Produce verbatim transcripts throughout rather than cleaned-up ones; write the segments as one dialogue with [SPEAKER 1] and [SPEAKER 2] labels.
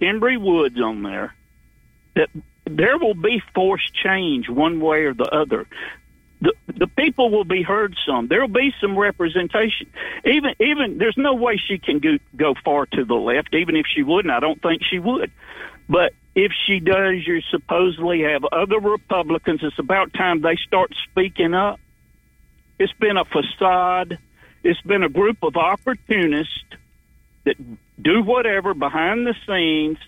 [SPEAKER 1] Embry Woods on there, that there will be forced change one way or the other. The the people will be heard some. There will be some representation. Even even there's no way she can go, go far to the left, even if she would, and I don't think she would. But if she does, you supposedly have other Republicans. It's about time they start speaking up. It's been a facade. It's been a group of opportunists that do whatever behind the scenes,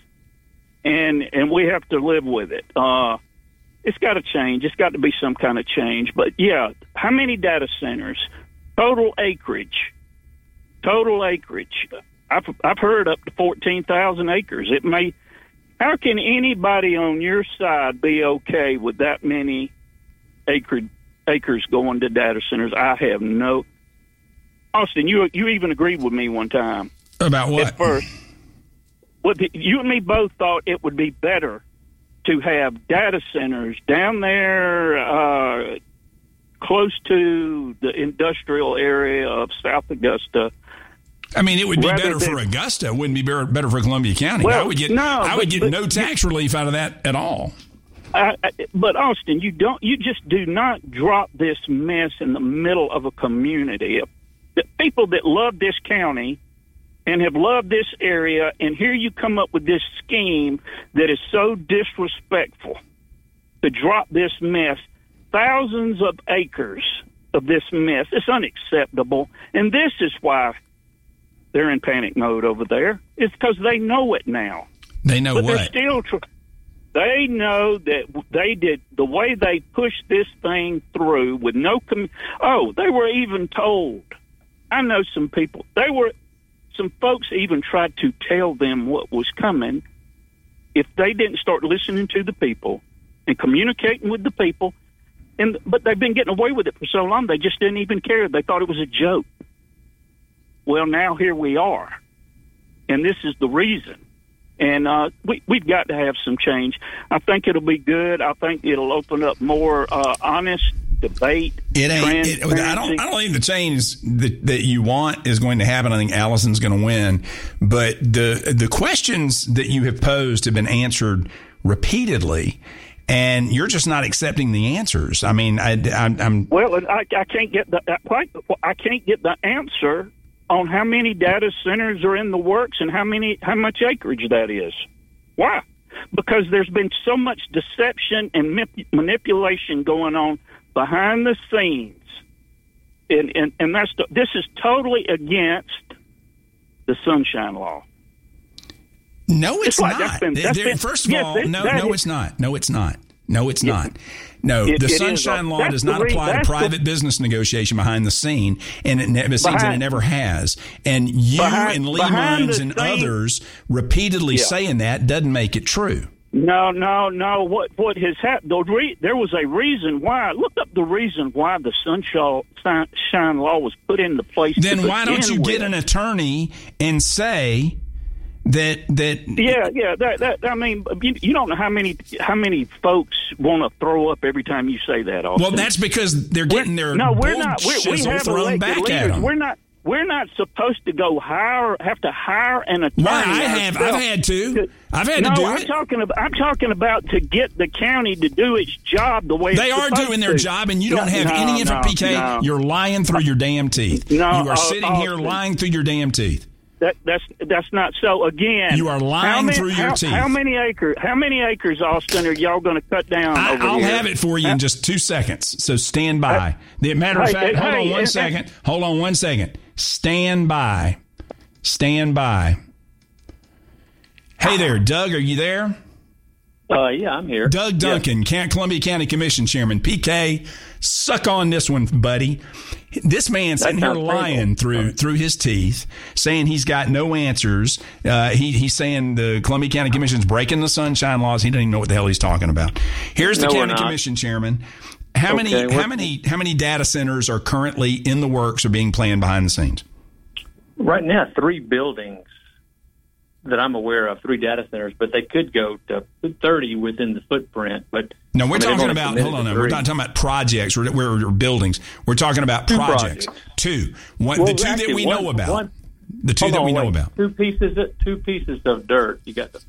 [SPEAKER 1] and and we have to live with it. Uh, it's got to change. It's got to be some kind of change. But, yeah, how many data centers? Total acreage. Total acreage. I've, I've heard up to fourteen thousand acres. It may. How can anybody on your side be okay with that many acre, acres going to data centers? I have no. Austin, you you even agreed with me one time.
[SPEAKER 2] About what?
[SPEAKER 1] At first. Well, you and me both thought it would be better to have data centers down there uh, close to the industrial area of South Augusta.
[SPEAKER 2] I mean, it would be
[SPEAKER 1] Rather
[SPEAKER 2] better
[SPEAKER 1] than,
[SPEAKER 2] for Augusta. It wouldn't be better, better for Columbia County.
[SPEAKER 1] Well,
[SPEAKER 2] I would get,
[SPEAKER 1] no,
[SPEAKER 2] I would
[SPEAKER 1] but,
[SPEAKER 2] get
[SPEAKER 1] but,
[SPEAKER 2] no tax relief out of that at all.
[SPEAKER 1] I, I, but Austin, you don't. You just do not drop this mess in the middle of a community. The people that love this county and have loved this area, and here you come up with this scheme that is so disrespectful to drop this mess, thousands of acres of this mess. It's unacceptable, and this is why they're in panic mode over there. It's because they know it now.
[SPEAKER 2] They know
[SPEAKER 1] but
[SPEAKER 2] what?
[SPEAKER 1] They're still tr- they know that they did the way they pushed this thing through with no com- oh, they were even told. I know some people. They were some folks even tried to tell them what was coming if they didn't start listening to the people and communicating with the people. And but they've been getting away with it for so long they just didn't even care. They thought it was a joke. Well, now here we are, and this is the reason. And uh, we, we've got to have some change. I think it'll be good. I think it'll open up more uh, honest debate.
[SPEAKER 2] It ain't. It, I don't. I don't think the change that, that you want is going to happen. I think Allison's going to win. But the the questions that you have posed have been answered repeatedly, and you're just not accepting the answers. I mean, I, I, I'm.
[SPEAKER 1] Well, I, I can't get the I can't get the answer on how many data centers are in the works and how many how much acreage that is. Why? Because there's been so much deception and manipulation going on behind the scenes, and and, and that's the, this is totally against the Sunshine Law.
[SPEAKER 2] No, it's, it's like
[SPEAKER 1] not.
[SPEAKER 2] That's
[SPEAKER 1] been, that's been,
[SPEAKER 2] First of
[SPEAKER 1] yes,
[SPEAKER 2] all,
[SPEAKER 1] it,
[SPEAKER 2] no, no,
[SPEAKER 1] is,
[SPEAKER 2] it's not. No, it's not. No, it's
[SPEAKER 1] it,
[SPEAKER 2] not. No,
[SPEAKER 1] it,
[SPEAKER 2] the
[SPEAKER 1] it
[SPEAKER 2] Sunshine
[SPEAKER 1] is,
[SPEAKER 2] Law does not
[SPEAKER 1] re-
[SPEAKER 2] apply to private the, business negotiation behind the scene, and it never seems and it never has. And you
[SPEAKER 1] behind,
[SPEAKER 2] and Lee Mines and
[SPEAKER 1] scene,
[SPEAKER 2] others repeatedly yeah. saying that doesn't make it true.
[SPEAKER 1] No, no, no. What what has happened? The re, there was a reason why. Look up the reason why the Sunshine, Sunshine Law was put into place.
[SPEAKER 2] Then why don't you
[SPEAKER 1] with.
[SPEAKER 2] get an attorney and say that that?
[SPEAKER 1] Yeah, yeah. That, that I mean, you, you don't know how many how many folks want to throw up every time you say that. Austin.
[SPEAKER 2] Well, that's because they're getting
[SPEAKER 1] we're,
[SPEAKER 2] their
[SPEAKER 1] no, we're
[SPEAKER 2] bull
[SPEAKER 1] not. We're, we have
[SPEAKER 2] thrown back
[SPEAKER 1] leaders.
[SPEAKER 2] at them.
[SPEAKER 1] We're not. We're not supposed to go hire, have to hire an attorney.
[SPEAKER 2] Why I have, I've had to. to I've had
[SPEAKER 1] no,
[SPEAKER 2] to do
[SPEAKER 1] I'm
[SPEAKER 2] it.
[SPEAKER 1] Talking about, I'm talking about to get the county to do its job the way
[SPEAKER 2] they
[SPEAKER 1] it's
[SPEAKER 2] are doing their
[SPEAKER 1] to.
[SPEAKER 2] job, and you don't
[SPEAKER 1] no,
[SPEAKER 2] have
[SPEAKER 1] no,
[SPEAKER 2] any info.
[SPEAKER 1] no,
[SPEAKER 2] P K,
[SPEAKER 1] no.
[SPEAKER 2] you're lying through your damn teeth.
[SPEAKER 1] No,
[SPEAKER 2] you are
[SPEAKER 1] uh,
[SPEAKER 2] sitting
[SPEAKER 1] Austin,
[SPEAKER 2] here lying through your damn teeth.
[SPEAKER 1] That, that's that's not so. Again,
[SPEAKER 2] you are lying
[SPEAKER 1] many,
[SPEAKER 2] through your
[SPEAKER 1] how,
[SPEAKER 2] teeth.
[SPEAKER 1] How many acres? How many acres, Austin, are y'all going to cut down?
[SPEAKER 2] I,
[SPEAKER 1] over
[SPEAKER 2] I'll
[SPEAKER 1] here?
[SPEAKER 2] have it for you in just two seconds. So stand by. The matter of
[SPEAKER 1] hey,
[SPEAKER 2] fact,
[SPEAKER 1] hey,
[SPEAKER 2] hold on
[SPEAKER 1] hey,
[SPEAKER 2] one
[SPEAKER 1] hey,
[SPEAKER 2] second. Hold on one second. Stand by. Stand by. Hey there, Doug. Are you there?
[SPEAKER 3] Uh, yeah, I'm here.
[SPEAKER 2] Doug Duncan,
[SPEAKER 3] yeah.
[SPEAKER 2] Columbia County Commission Chairman. P K, suck on this one, buddy. This man's sitting here lying through through his teeth, saying he's got no answers. Uh, he he's saying the Columbia County Commission's breaking the Sunshine Laws. He doesn't even know what the hell he's talking about. Here's the
[SPEAKER 3] no,
[SPEAKER 2] County Commission Chairman. How
[SPEAKER 3] okay,
[SPEAKER 2] many
[SPEAKER 3] what?
[SPEAKER 2] how many how many data centers are currently in the works or being planned behind the scenes?
[SPEAKER 3] Right now, three buildings that I'm aware of, three data centers, but they could go to thirty within the footprint. But
[SPEAKER 2] no, we're
[SPEAKER 3] I mean,
[SPEAKER 2] talking about, hold on, no, we're not talking about projects or, or buildings. We're talking about
[SPEAKER 3] two
[SPEAKER 2] projects.
[SPEAKER 3] projects.
[SPEAKER 2] Two. One,
[SPEAKER 3] well,
[SPEAKER 2] the two
[SPEAKER 3] actually,
[SPEAKER 2] that we
[SPEAKER 3] one,
[SPEAKER 2] know about.
[SPEAKER 3] One,
[SPEAKER 2] the two that
[SPEAKER 3] on,
[SPEAKER 2] we know
[SPEAKER 3] wait.
[SPEAKER 2] about.
[SPEAKER 3] Two pieces, of, two pieces of dirt. You got the